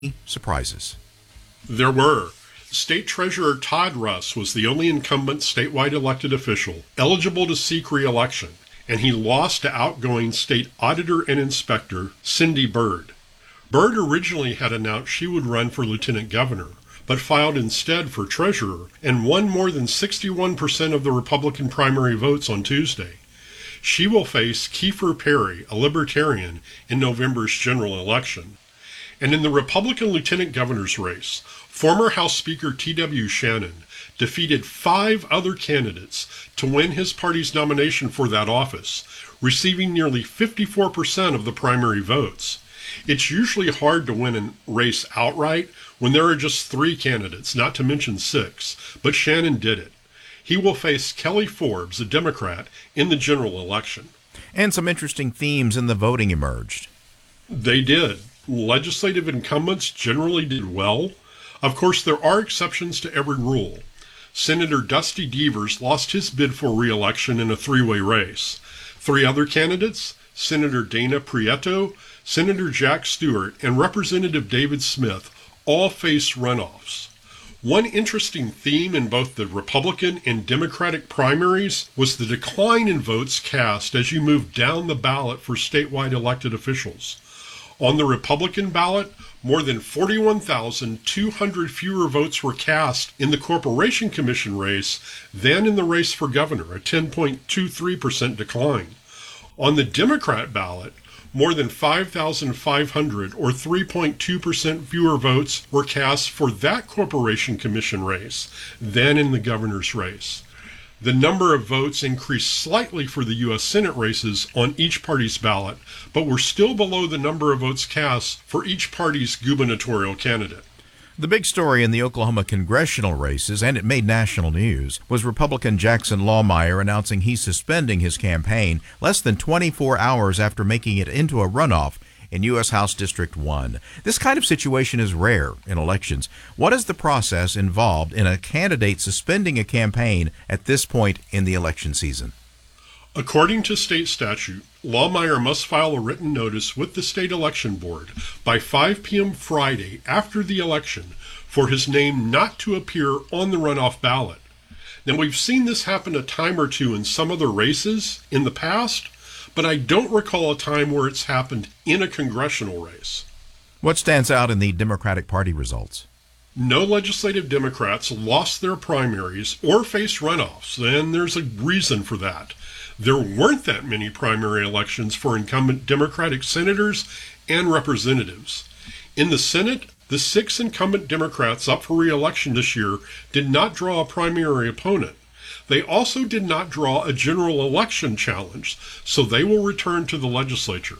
surprises? There were. State Treasurer Todd Russ was the only incumbent statewide elected official eligible to seek re-election, and he lost to outgoing state auditor and inspector Cindy Byrd. Byrd originally had announced she would run for lieutenant governor, but filed instead for treasurer and won more than 61% of the Republican primary votes on Tuesday. She will face Kiefer Perry, a libertarian, in November's general election. And in the Republican lieutenant governor's race, former House Speaker T.W. Shannon defeated 5 other candidates to win his party's nomination for that office, receiving nearly 54% of the primary votes. It's usually hard to win a race outright when there are just 3 candidates, not to mention 6, but Shannon did it. He will face Kelly Forbes, a Democrat, in the general election. And some interesting themes in the voting emerged. They did. Legislative incumbents generally did well. Of course, there are exceptions to every rule. Senator Dusty Devers lost his bid for re-election in a 3-way race. 3 other candidates, Senator Dana Prieto, Senator Jack Stewart, and Representative David Smith, all faced runoffs. One interesting theme in both the Republican and Democratic primaries was the decline in votes cast as you moved down the ballot for statewide elected officials. On the Republican ballot, more than 41,200 fewer votes were cast in the Corporation Commission race than in the race for governor, a 10.23% decline. On the Democrat ballot, more than 5,500 or 3.2% fewer votes were cast for that Corporation Commission race than in the governor's race. The number of votes increased slightly for the U.S. Senate races on each party's ballot, but were still below the number of votes cast for each party's gubernatorial candidate. The big story in the Oklahoma congressional races, and it made national news, was Republican Jackson Lawmeyer announcing he's suspending his campaign less than 24 hours after making it into a runoff in U.S. House District 1. This kind of situation is rare in elections. What is the process involved in a candidate suspending a campaign at this point in the election season? According to state statute, Lawmeyer must file a written notice with the state election board by 5 p.m. Friday after the election for his name not to appear on the runoff ballot. Now, we've seen this happen a time or two in some other races in the past, but I don't recall a time where it's happened in a congressional race. What stands out in the Democratic Party results? No legislative Democrats lost their primaries or faced runoffs, and there's a reason for that. There weren't that many primary elections for incumbent Democratic senators and representatives. In the Senate, the 6 incumbent Democrats up for re-election this year did not draw a primary opponent. They also did not draw a general election challenge, so they will return to the legislature.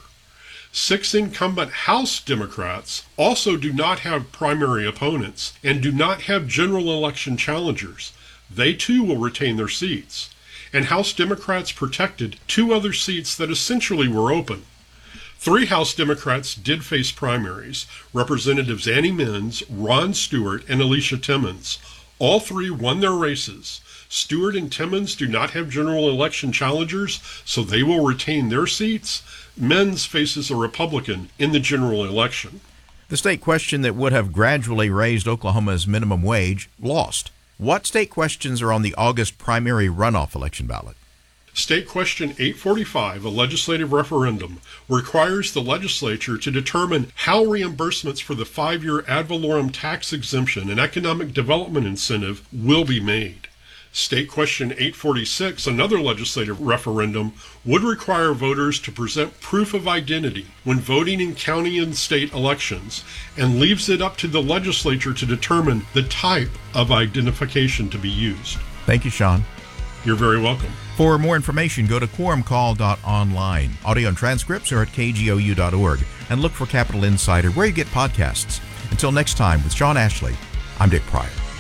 6 incumbent House Democrats also do not have primary opponents and do not have general election challengers. They too will retain their seats. And House Democrats protected 2 other seats that essentially were open. 3 House Democrats did face primaries, Representatives Annie Menz, Ron Stewart, and Alicia Timmons. All 3 won their races. Stewart and Timmons do not have general election challengers, so they will retain their seats. Menz faces a Republican in the general election. The state question that would have gradually raised Oklahoma's minimum wage lost. What state questions are on the August primary runoff election ballot? State Question 845, a legislative referendum, requires the legislature to determine how reimbursements for the 5-year ad valorem tax exemption and economic development incentive will be made. State Question 846, another legislative referendum, would require voters to present proof of identity when voting in county and state elections, and leaves it up to the legislature to determine the type of identification to be used. Thank you, Sean. You're very welcome. For more information, go to quorumcall.online. Audio and transcripts are at kgou.org, and look for Capital Insider where you get podcasts. Until next time, with Sean Ashley, I'm Dick Pryor.